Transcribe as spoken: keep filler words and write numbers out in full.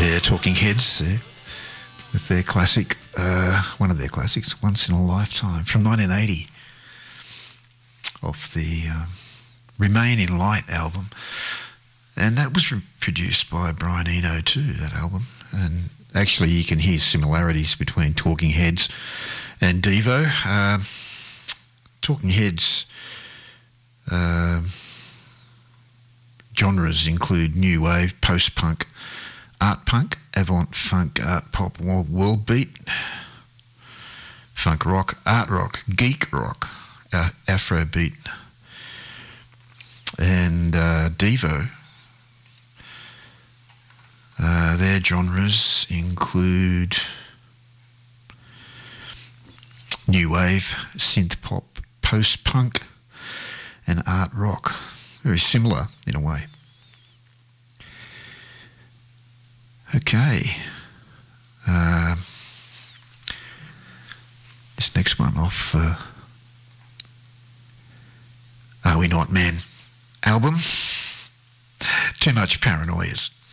They're Talking Heads there with their classic, uh, one of their classics, Once in a Lifetime, from nineteen eighty, off the um, Remain in Light album. And that was produced by Brian Eno too, that album. And actually you can hear similarities between Talking Heads and Devo. Uh, Talking Heads uh, genres include new wave, post-punk, art punk, avant funk, art pop, world beat, funk rock, art rock, geek rock, uh, afro beat, and uh, Devo. Uh, their genres include new wave, synth pop, post-punk, and art rock. Very similar in a way. Okay. Uh, this next one off the Are We Not Men album. Too Much Paranoias.